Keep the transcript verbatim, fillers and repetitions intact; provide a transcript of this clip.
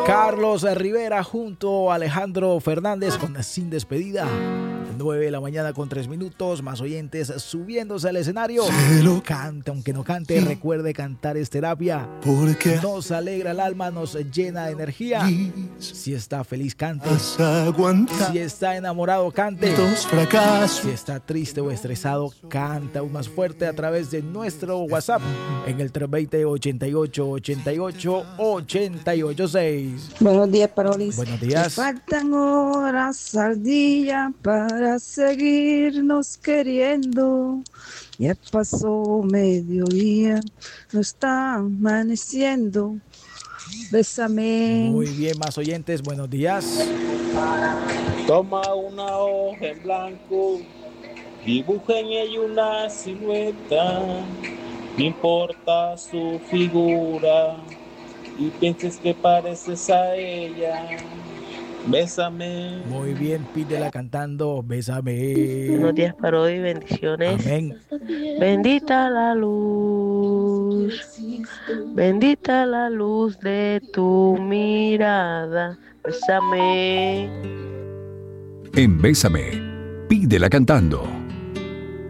Carlos Rivera junto a Alejandro Fernández con Sin Despedida. nueve de la mañana con tres minutos, más oyentes subiéndose al escenario. Cante, aunque no cante, recuerde, cantar es terapia. Porque nos alegra el alma, nos llena de energía. Si está feliz, cante. Si está enamorado, cante. Si está triste o estresado, canta aún más fuerte a través de nuestro WhatsApp en el tres dos cero, ochenta y ocho, ochenta y ocho, ochenta y ocho seis. Buenos días, Parolis. Buenos días. Me faltan horas al día para seguirnos queriendo. Ya pasó mediodía, no está amaneciendo. Bésame. Muy bien, más oyentes, buenos días. Toma una hoja en blanco, dibuja en ella una silueta, no importa su figura, y pienses que pareces a ella. Bésame. Muy bien, pídela cantando, bésame. Buenos días para hoy, bendiciones. Amén. Bendita la luz, bendita la luz de tu mirada. Bésame. En Bésame, pídela cantando.